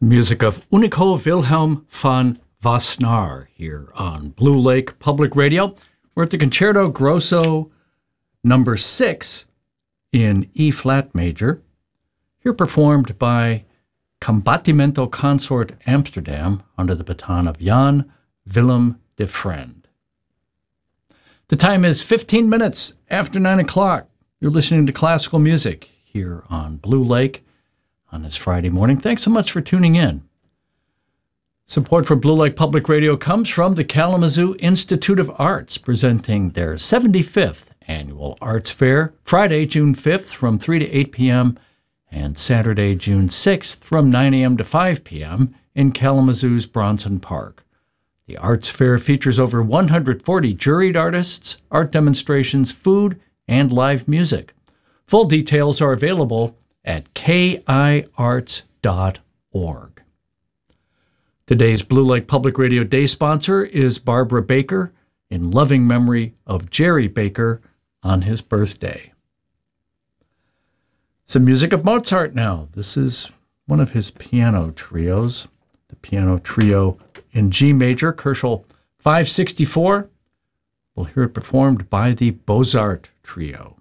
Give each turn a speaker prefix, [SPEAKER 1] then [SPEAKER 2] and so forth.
[SPEAKER 1] Music of Unico Wilhelm von Wassenaar here on Blue Lake Public Radio. We're at the Concerto Grosso number 6 in E-flat major, here performed by Combattimento Consort Amsterdam under the baton of Jan Willem de Friend. The time is 15 minutes after 9 o'clock. You're listening to classical music here on Blue Lake on this Friday morning. Thanks so much for tuning in. Support for Blue Lake Public Radio comes from the Kalamazoo Institute of Arts, presenting their 75th Annual Arts Fair, Friday, June 5th from 3 to 8 p.m. and Saturday, June 6th from 9 a.m. to 5 p.m. in Kalamazoo's Bronson Park. The Arts Fair features over 140 juried artists, art demonstrations, food, and live music. Full details are available at kiarts.org. Today's Blue Lake Public Radio Day sponsor is Barbara Baker, in loving memory of Jerry Baker on his birthday. Some music of Mozart now. This is one of his piano trios, the piano trio in G major, Koelschel 564. We'll hear it performed by the Bozart Trio.